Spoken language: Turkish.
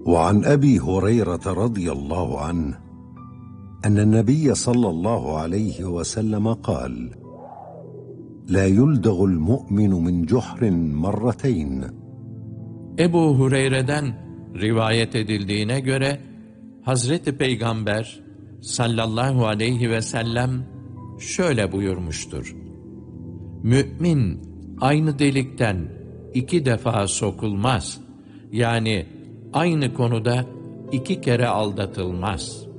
وعن أبي هريرة رضي الله عنه أن النبي صلى الله عليه وسلم قال: لا يلدغ المؤمن من جحر مرتين. Ebu Hureyre'den rivayet edildiğine göre Hazreti Peygamber sallallahu aleyhi ve sellem şöyle buyurmuştur: Mümin aynı delikten 2 defa sokulmaz. Yani aynı konuda 2 kere aldatılmaz.